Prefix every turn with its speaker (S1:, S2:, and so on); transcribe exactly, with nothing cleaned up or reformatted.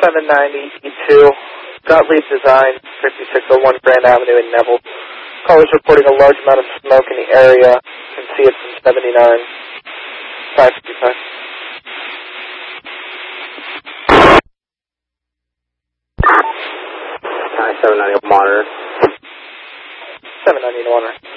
S1: seven ninety E two, Gottlieb Design, fifty-six oh one Grand Avenue in Neville. Callers reporting a large amount of smoke in the area. You can see it from seventy-nine, five fifty-five.
S2: Hi, seven ninety monitor.
S1: seven ninety monitor.